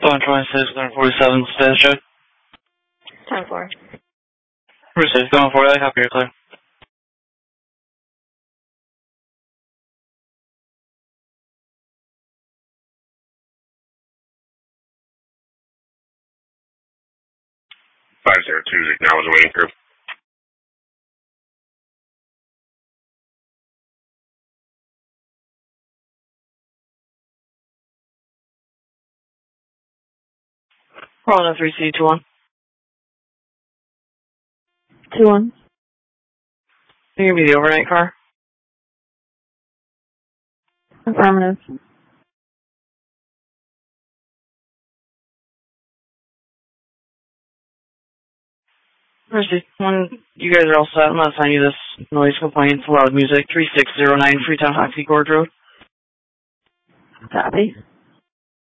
Phone 26, 147, status check. 10-4. Received, going for it, I copy, you're clear. Now is waiting crew. Rolling 3C21. 2-1. You give me the overnight car? Affirmative. Mercy, when you guys are all set, I'm going to assign you this noise complaint, loud music, 3609 Freetown Hockey Court Road. Copy.